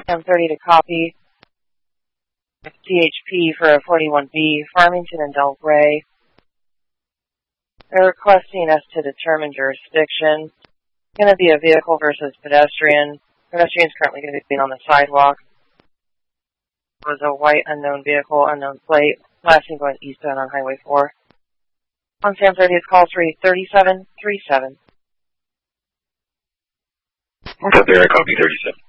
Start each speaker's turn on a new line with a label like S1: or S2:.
S1: M30 to copy. CHP for a 41B, Farmington and Delray. They're requesting us to determine jurisdiction. It's going to be a vehicle versus pedestrian. Pedestrian is currently going to be on the sidewalk. It was a white unknown vehicle, unknown plate, last seen going eastbound on Highway 4. On Sam 30th, call 33737.
S2: What's up there? I copy 37.